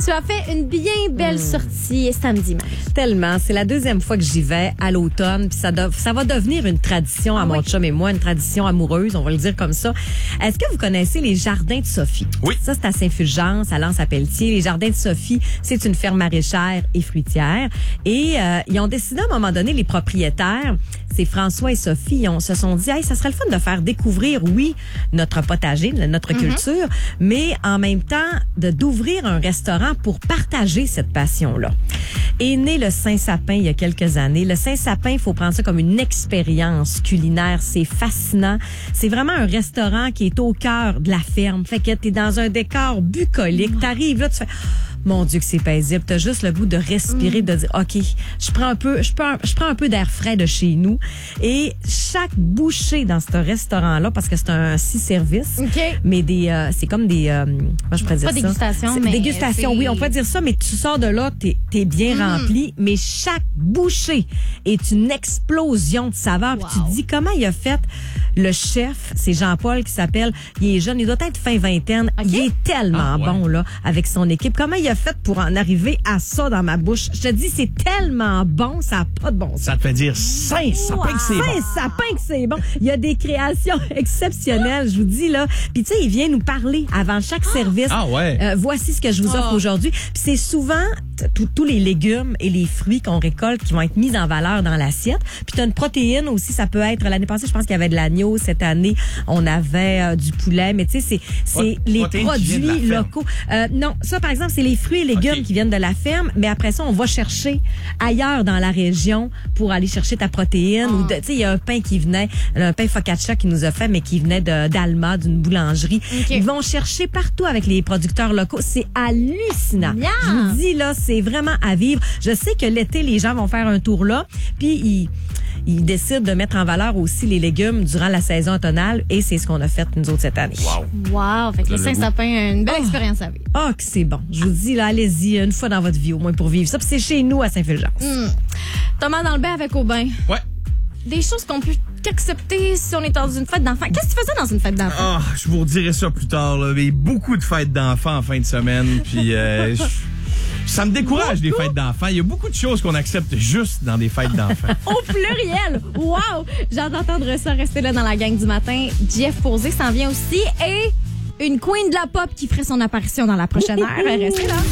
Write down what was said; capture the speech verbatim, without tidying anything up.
Tu as fait une bien belle mmh. sortie samedi, Marie. Tellement. C'est la deuxième fois que j'y vais à l'automne. Puis ça, do- ça va devenir une tradition à ah, mon oui. chum et moi, une tradition amoureuse, on va le dire comme ça. Est-ce que vous connaissez les Jardins de Sophie? Oui. Ça, c'est à Saint-Fulgence, à Lens-à-Pelletier. Les Jardins de Sophie, c'est une ferme maraîchère et fruitière. Et euh, ils ont décidé à un moment donné, les propriétaires, c'est François et Sophie, ils ont, se sont dit, hey, ça serait le fun de faire découvrir, oui, notre potager, notre mm-hmm. culture, mais en même temps, de d'ouvrir un restaurant pour partager cette passion-là. Est né le Saint-Sapin il y a quelques années. Le Saint-Sapin, il faut prendre ça comme une expérience culinaire. C'est fascinant. C'est vraiment un restaurant qui est au cœur de la ferme. Fait que t'es dans un décor bucolique. Mmh. T'arrives là, tu fais... Mon Dieu que c'est paisible. T'as juste le goût de respirer, mmh. de dire, OK, je prends un peu, je prends, je prends un peu d'air frais de chez nous. Et chaque bouchée dans ce restaurant-là, parce que c'est un six services, okay. mais des, euh, c'est comme des, euh, moi je pourrais dire Pas ça. dégustation, c'est mais dégustation, c'est... oui, on peut dire ça, mais tu sors de là, t'es, t'es bien mmh. rempli, mais chaque bouchée est une explosion de saveurs. Wow. Puis tu te dis, comment il a fait le chef, c'est Jean-Paul qui s'appelle, il est jeune, il doit être fin vingtaine, okay. il est tellement ah, ouais. bon, là, avec son équipe. Comment il a fait pour en arriver à ça dans ma bouche? Je te dis, c'est tellement bon, ça n'a pas de bon sens. Ça te fait dire Saint-Sapin wow. que c'est bon. Saint-Sapin que c'est bon. Il y a des créations exceptionnelles, je vous dis, là. Puis tu sais, il vient nous parler avant chaque service. Ah ouais. Euh, voici ce que je vous offre oh. aujourd'hui. Puis c'est souvent tous les légumes et les fruits qu'on récolte qui vont être mis en valeur dans l'assiette. Puis tu as une protéine aussi, ça peut être, l'année passée, je pense qu'il y avait de l'agneau, cette année, on avait euh, du poulet, mais tu sais, c'est, c'est Pro- les produits locaux. Euh, non, ça, par exemple, c'est les fruits et légumes okay. qui viennent de la ferme, mais après ça, on va chercher ailleurs dans la région pour aller chercher ta protéine. Oh. Ou tu sais, il y a un pain qui venait, un pain focaccia qui nous a fait, mais qui venait de, d'Alma, d'une boulangerie. Okay. Ils vont chercher partout avec les producteurs locaux. C'est hallucinant. Yeah. Je vous dis, là, c'est vraiment à vivre. Je sais que l'été, les gens vont faire un tour là, puis ils, ils décident de mettre en valeur aussi les légumes durant la saison automnale, et c'est ce qu'on a fait, nous autres, cette année. Wow! Wow! Fait que le, le Saint-Sapin, une belle oh. expérience à vivre. Ah, oh, que c'est bon. Je vous dis, là, allez-y, une fois dans votre vie, au moins, pour vivre ça. Puis c'est chez nous, à Saint-Fulgence. Mm. Thomas dans le bain avec Aubin. Ouais. Des choses qu'on peut qu'accepter si on est dans une fête d'enfants. Qu'est-ce que tu faisais dans une fête d'enfants? Ah, oh, je vous redirai ça plus tard, là. Il y a beaucoup de fêtes d'enfants en fin de semaine, puis euh, je... ça me décourage, des fêtes d'enfants. Il y a beaucoup de choses qu'on accepte juste dans des fêtes d'enfants. Au pluriel! Wow! J'ai hâte d'entendre ça. Restez là dans la gang du matin. Jeff Posé s'en vient aussi. Et une queen de la pop qui ferait son apparition dans la prochaine heure. Restez là.